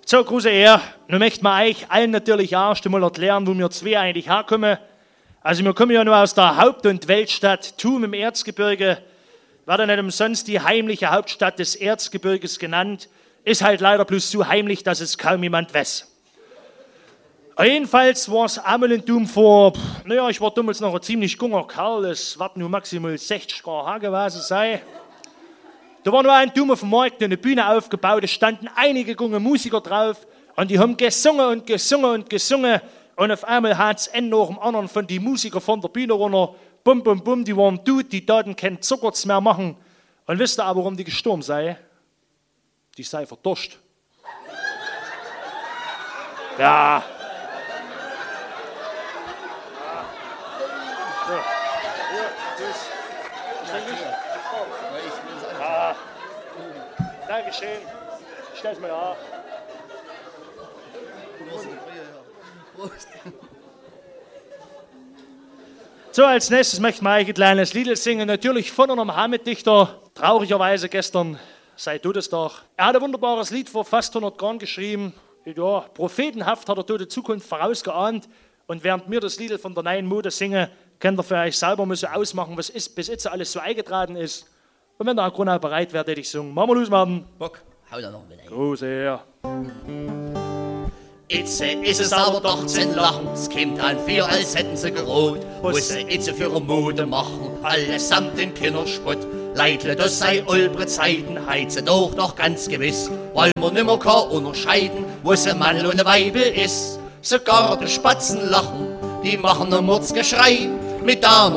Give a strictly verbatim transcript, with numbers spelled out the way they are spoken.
So, große Ehre. Nun möchten wir euch allen natürlich erst einmal erklären, wo wir zwei eigentlich herkommen. Also wir kommen ja nur aus der Haupt- und Weltstadt Thum im Erzgebirge. Wird ja nicht umsonst die heimliche Hauptstadt des Erzgebirges genannt. Ist halt leider bloß so heimlich, dass es kaum jemand weiß. Jedenfalls war es einmal in Thum vor, pff, naja, ich war damals noch ein ziemlich junger Kerl, es wird nur maximal sechzig Jahre gewesen sein. Da war nur ein Thum auf dem Markt, eine Bühne aufgebaut, es standen einige junge Musiker drauf und die haben gesungen und gesungen und gesungen und auf einmal hat es einen nach dem anderen von den Musikern von der Bühne runter, bum, bum, bum, die waren tot, die Daten keinen Zuckerz mehr machen. Und wisst ihr aber, warum die gestorben sei? Die sei verdurst. Ja. Ah, Dankeschön. Stell's mal auf. So, als nächstes möchte ich mal ein kleines Lied singen. Natürlich von einem Heimatdichter. Traurigerweise gestern sei Todestag. Er hat ein wunderbares Lied vor fast hundert Jahren geschrieben. Ja, prophetenhaft hat er die Zukunft vorausgeahnt. Und während wir das Lied von der neuen Mode singen, könnt ihr für euch selber mal so ausmachen, was ist, bis jetzt alles so eingetragen ist. Und wenn der Herr Grunau bereit wäre, hätte ich sagen, machen wir los, Martin. Bock, hau da noch mit ein. Große Ehre. Itze ist es aber doch zum Lachen, es kommt an vier, als hätten sie gerot. Was sie itze für ihre Mode machen, allesamt den Kinderspott. Leitle, das sei ulbre Zeiten, heize doch doch ganz gewiss. Weil man nimmer kann unterscheiden, was ein Mann und ein Weibe ist. Sogar die Spatzen lachen, die machen ein Mordsgeschrei. Mit einer